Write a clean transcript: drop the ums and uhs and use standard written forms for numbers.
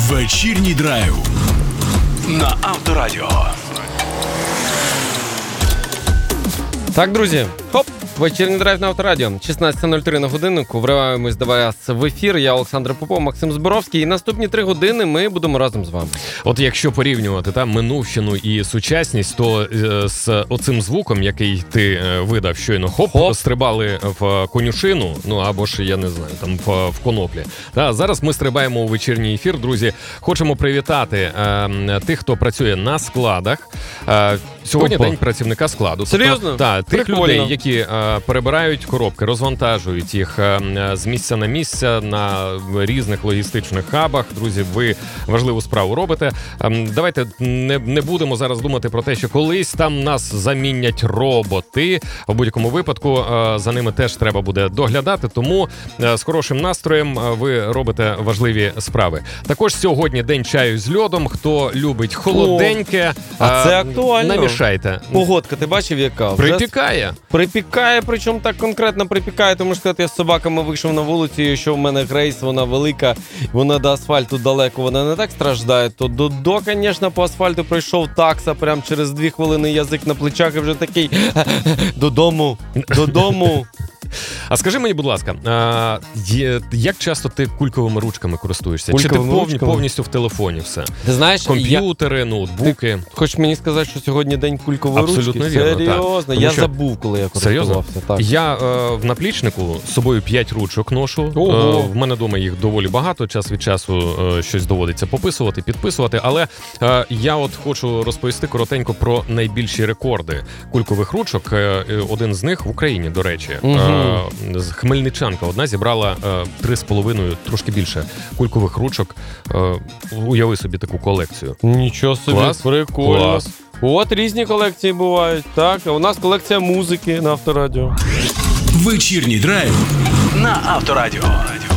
Вечірній драйв на Авторадіо. Так, друзі, хоп, вечірній драйв на Авторадіо. 16:03 на годиннику. Вриваємось до вас в ефір. Я Олександр Попов, Максим Зборовський. І наступні 3 години ми будемо разом з вами. От якщо порівнювати там минувщину і сучасність, то з оцим звуком, який ти видав щойно, хоп, стрибали в конюшину, ну або ж, я не знаю, там в коноплі. Зараз ми стрибаємо у вечірній ефір, друзі. Хочемо привітати тих, хто працює на складах. Сьогодні день працівника складу. Серйозно? Так, тих Прикольно. людей, які перебирають коробки, розвантажують їх з місця на місце на різних логістичних хабах. Друзі, ви важливу справу робите. Давайте не будемо зараз думати про те, що колись там нас замінять роботи. В будь-якому випадку за ними теж треба буде доглядати, тому з хорошим настроєм ви робите важливі справи. Також сьогодні день чаю з льодом. Хто любить холоденьке, а це актуально. намішайте. Погодка, ти бачив, яка? Припікає. Припікає, причому так конкретно припікає, тому що я з собаками вийшов на вулицю, і що в мене грейс, вона велика, вона до асфальту далеко, вона не так страждає, то звісно, по асфальту пройшов такса, прям через 2 хвилини язик на плечах і вже такий додому. А скажи мені, будь ласка, як часто ти кульковими ручками користуєшся? Кульковими Чи ти ручками? повністю в телефоні все? Ти знаєш, Комп'ютери, ноутбуки? Хочеш мені сказати, що сьогодні день кулькової Абсолютно ручки? вірно, Серйозно? так. Я Що... забув, коли я Серйозно? користувався. Так. Я в наплічнику з собою 5 ручок ношу. В мене вдома їх доволі багато, час від часу щось доводиться пописувати, підписувати, але я от хочу розповісти коротенько про найбільші рекорди кулькових ручок. Один з них в Україні, до речі. Хмельничанка одна зібрала 3,5, трошки більше кулькових ручок. Уяви собі таку колекцію. Нічого собі, Клас? прикольно. Клас. От різні колекції бувають. Так, а у нас колекція музики на Авторадіо. Вечірній драйв на Авторадіо.